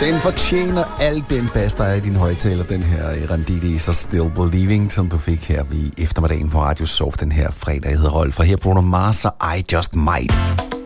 Den fortjener al den bas, der er i din højtaler, den her Randiti så Still Believing, som du fik her i eftermiddagen på Radio Soft den her fredag, hedder Rolf. For her Bruno Mars og I Just Might.